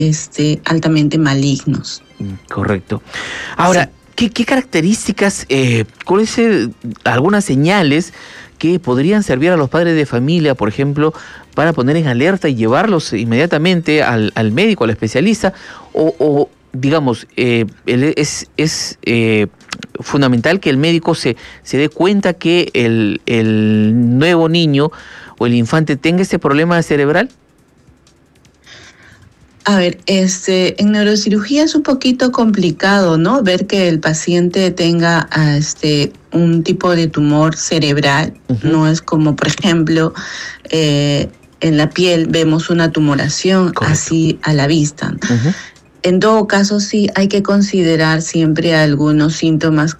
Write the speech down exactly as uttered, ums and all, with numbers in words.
este, altamente malignos. Correcto. Ahora, sí. ¿qué, qué características, eh, cuáles son algunas señales que podrían servir a los padres de familia, por ejemplo, para poner en alerta y llevarlos inmediatamente al, al médico, al especialista, o, o digamos, eh, es, es eh, fundamental que el médico se, se dé cuenta que el, el nuevo niño o el infante tenga este problema cerebral? A ver, este, en neurocirugía es un poquito complicado, ¿no? Ver que el paciente tenga este, un tipo de tumor cerebral. Uh-huh. No es como, por ejemplo, eh, en la piel vemos una tumoración. Correcto. Así a la vista. Uh-huh. En todo caso, sí hay que considerar siempre algunos síntomas